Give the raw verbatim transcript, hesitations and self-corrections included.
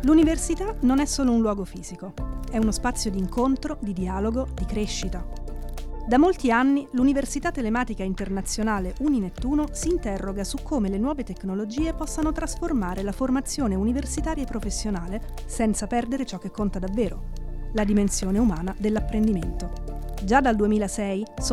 L'università non è solo un luogo fisico, è uno spazio di incontro, di dialogo, di crescita. Da molti anni l'Università Telematica Internazionale Uninettuno si interroga su come le nuove tecnologie possano trasformare la formazione universitaria e professionale senza perdere ciò che conta davvero, la dimensione umana dell'apprendimento. Già dal duemilasei,